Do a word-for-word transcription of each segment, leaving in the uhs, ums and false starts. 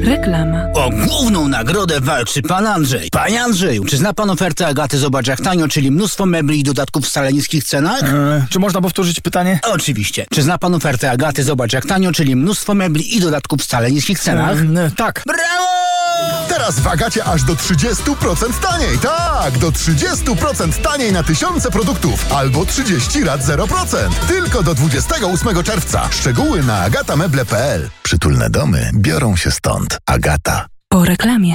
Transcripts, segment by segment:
Reklama. O główną nagrodę walczy pan Andrzej. Panie Andrzeju, czy zna pan ofertę Agaty Zobacz jak tanio, czyli mnóstwo mebli i dodatków w wcale niskich cenach? Eee, czy można powtórzyć pytanie? Oczywiście. Czy zna pan ofertę Agaty Zobacz jak tanio, czyli mnóstwo mebli i dodatków w wcale niskich cenach? Eee, tak. Brawo! Teraz w Agacie aż do trzydzieści procent taniej. Tak, do trzydzieści procent taniej na tysiące produktów. Albo trzydzieści rat zero procent. Tylko do dwudziestego ósmego czerwca. Szczegóły na agatameble kropka p l. Przytulne domy biorą się stąd. Agata. Po reklamie.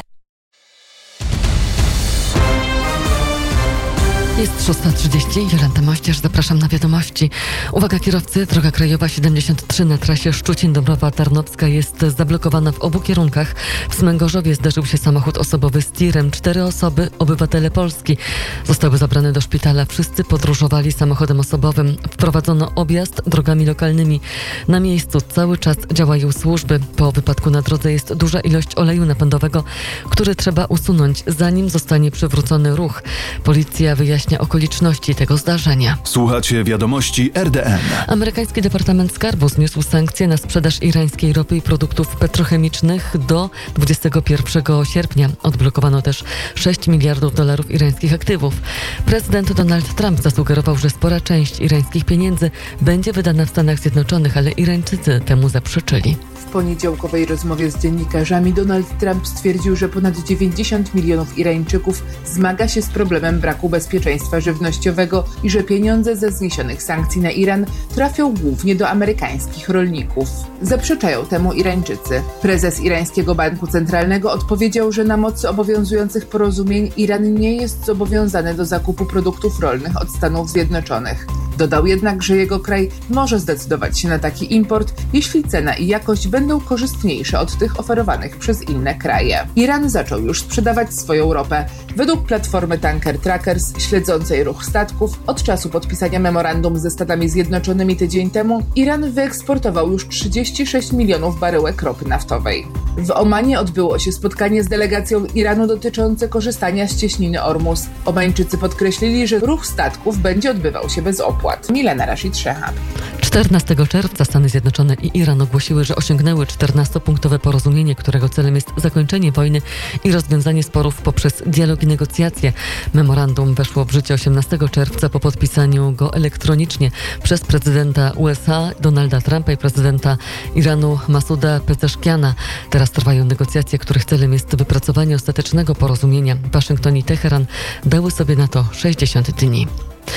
Jest szósta trzydzieści. Jolanta Mościarz, zapraszam na wiadomości. Uwaga kierowcy, droga krajowa siedemdziesiąt trzy na trasie Szczucin-Dąbrowa-Tarnowska jest zablokowana w obu kierunkach. W Smęgorzowie zdarzył się samochód osobowy z tirem. Cztery osoby, obywatele Polski, zostały zabrane do szpitala. Wszyscy podróżowali samochodem osobowym. Wprowadzono objazd drogami lokalnymi. Na miejscu cały czas działają służby. Po wypadku na drodze jest duża ilość oleju napędowego, który trzeba usunąć, zanim zostanie przywrócony ruch. Policja wyjaśnia okoliczności tego zdarzenia. Słuchacie wiadomości R D N. Amerykański Departament Skarbu zniósł sankcje na sprzedaż irańskiej ropy i produktów petrochemicznych do dwudziestego pierwszego sierpnia. Odblokowano też sześć miliardów dolarów irańskich aktywów. Prezydent Donald Trump zasugerował, że spora część irańskich pieniędzy będzie wydana w Stanach Zjednoczonych, ale Irańczycy temu zaprzeczyli. W poniedziałkowej rozmowie z dziennikarzami Donald Trump stwierdził, że ponad dziewięćdziesiąt milionów Irańczyków zmaga się z problemem braku bezpieczeństwa żywnościowego i że pieniądze ze zniesionych sankcji na Iran trafią głównie do amerykańskich rolników. Zaprzeczają temu Irańczycy. Prezes irańskiego banku centralnego odpowiedział, że na mocy obowiązujących porozumień Iran nie jest zobowiązany do zakupu produktów rolnych od Stanów Zjednoczonych. Dodał jednak, że jego kraj może zdecydować się na taki import, jeśli cena i jakość będą korzystniejsze od tych oferowanych przez inne kraje. Iran zaczął już sprzedawać swoją ropę. Według platformy Tanker Trackers, śledzącej ruch statków, od czasu podpisania memorandum ze Stanami Zjednoczonymi tydzień temu, Iran wyeksportował już trzydzieści sześć milionów baryłek ropy naftowej. W Omanie odbyło się spotkanie z delegacją Iranu dotyczące korzystania z cieśniny Ormus. Omańczycy podkreślili, że ruch statków będzie odbywał się bez opłat. Milena Rashid Shehab. czternastego czerwca Stany Zjednoczone i Iran ogłosiły, że osiągnęły czternastopunktowe porozumienie, którego celem jest zakończenie wojny i rozwiązanie sporów poprzez dialog i negocjacje. Memorandum weszło w życie osiemnastego czerwca po podpisaniu go elektronicznie przez prezydenta U S A Donalda Trumpa i prezydenta Iranu Masuda Pezeszkiana. Teraz trwają negocjacje, których celem jest wypracowanie ostatecznego porozumienia. Waszyngton i Teheran dały sobie na to sześćdziesiąt dni.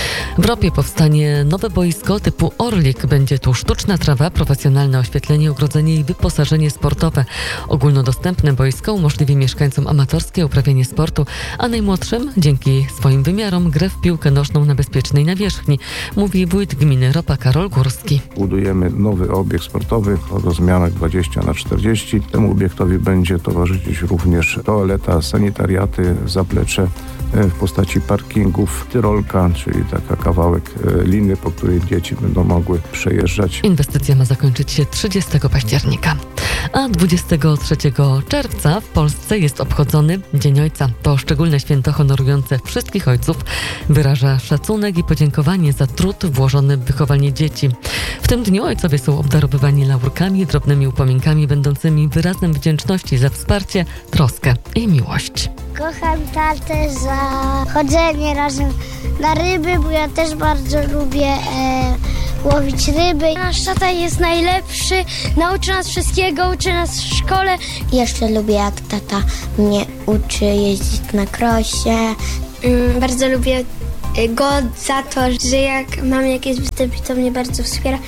W Ropie powstanie nowe boisko typu Orlik. Będzie tu sztuczna trawa, profesjonalne oświetlenie, ogrodzenie i wyposażenie sportowe. Ogólnodostępne boisko umożliwi mieszkańcom amatorskie uprawianie sportu, a najmłodszym dzięki swoim wymiarom grę w piłkę nożną na bezpiecznej nawierzchni, mówi wójt gminy Ropa Karol Górski. Budujemy nowy obiekt sportowy o rozmiarach dwadzieścia na czterdzieści. Temu obiektowi będzie towarzyszyć również toaleta, sanitariaty, zaplecze w postaci parkingów, tyrolka, czyli taka kawałek liny, po której dzieci będą mogły przejeżdżać. Inwestycja ma zakończyć się trzydziestego października. A dwudziestego trzeciego czerwca w Polsce jest obchodzony Dzień Ojca. To szczególne święto honorujące wszystkich ojców. Wyraża szacunek i podziękowanie za trud włożony w wychowanie dzieci. W tym dniu ojcowie są obdarowywani laurkami, drobnymi upominkami będącymi wyrazem wdzięczności za wsparcie, troskę i miłość. Kocham tatę za chodzenie razem na ryby, bo ja też bardzo lubię e, łowić ryby. Nasz tata jest najlepszy, nauczy nas wszystkiego, uczy nas w szkole. Jeszcze lubię, jak tata mnie uczy jeździć na krosie. Mm, bardzo lubię go za to, że jak mam jakieś występy, to mnie bardzo wspiera.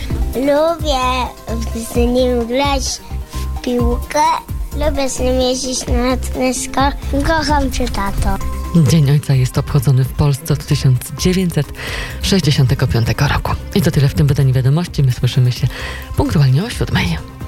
Lubię z nim grać w piłkę. Lubię z nim jeździć na lotnisko. Kocham cię, tato. Dzień Ojca jest obchodzony w Polsce od tysiąc dziewięćset sześćdziesiątego piątego roku. I to tyle w tym wydaniu wiadomości. My słyszymy się punktualnie o siódmej.